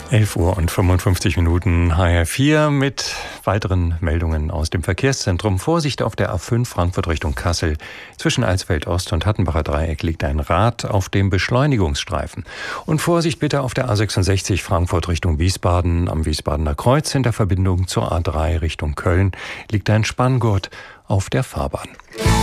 11:55 HR4 mit weiteren Meldungen aus dem Verkehrszentrum. Vorsicht auf der A5 Frankfurt Richtung Kassel. Zwischen Eisfeld Ost und Hattenbacher Dreieck liegt ein Rad auf dem Beschleunigungsstreifen. Und Vorsicht bitte auf der A66 Frankfurt Richtung Wiesbaden. Am Wiesbadener Kreuz in der Verbindung zur A3 Richtung Köln liegt ein Spanngurt auf der Fahrbahn.